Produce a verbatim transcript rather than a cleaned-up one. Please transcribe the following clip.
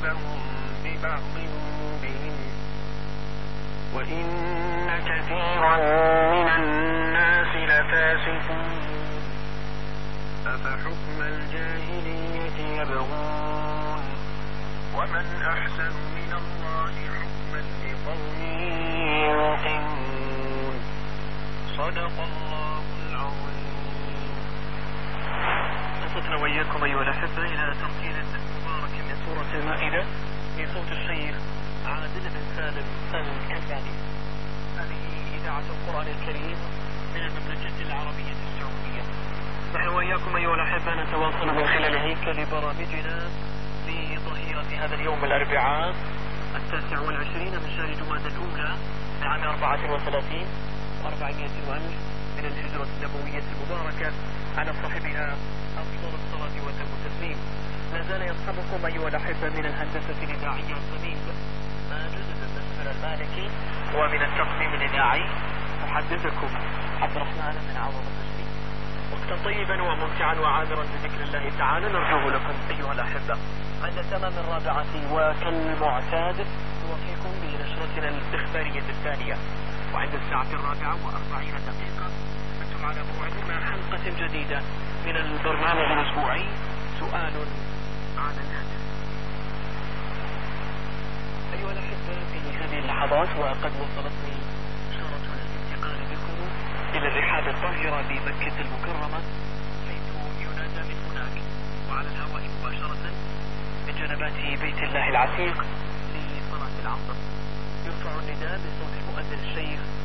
بعضهم ببعض بهم وإن كثيرا من الناس لفاسقون أفحكم الجاهلية يبغون ومن أحسن من الله حكما لقوم يوقنون صدق الله العظيم. وصلنا وإياكم أيها الأحبة إلى ترتيل مبارك من سورة المائدة من صوت الشيخ عادل بن سالم الكنداني. هذه إذاعة القرآن الكريم من المملكة العربية السعودية. نحن وإياكم أيها الأحبة نتواصل من خلال هيكل برامجنا لظهيرة هذا اليوم الأربعاء التاسع والعشرين من شهر جمادى الأولى لعام أربعة وثلاثين وأربعمائة وألف من الهجرة النبوية المباركة على صاحبها أفضل الصلاة وتم التسليم. لا زال يصحبكم أيها الأحبة من الهندسة الإذاعية الزميل ماجد بن المالكي، ومن التقديم الإذاعي محدثكم عبد الرحمن بن عوض المسلم. وقتا طيبا وممتعا وعامرا بذكر الله تعالى نرجوه لكم أيها الأحبة عند تمام الرابعة، وكالمعتاد نوفيكم بنشرتنا الإخبارية الثانية، وعند الساعة الرابعة وأربعين دقيقة أنتم على موعد مع حلقة جديدة من البرنامج الأسبوعي سؤال عن الهدف. أيها الأحبة في هذه اللحظات وقد وصلتني شرف الانتقال بكم إلى الرحاب الطاهرة بمكة المكرمة، حيث ينادى من هناك وعلى الهواء مباشرة من جنبات بيت الله العتيق لصلاة العصر. يرفع النداء بصوت المؤذن الشيخ